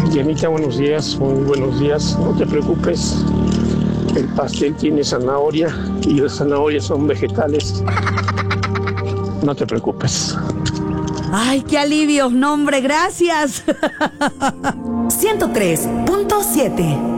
Dianita, buenos días, muy buenos días. No te preocupes, el pastel tiene zanahoria y las zanahorias son vegetales. No te preocupes. Ay, qué alivio. No, hombre, gracias. 103.7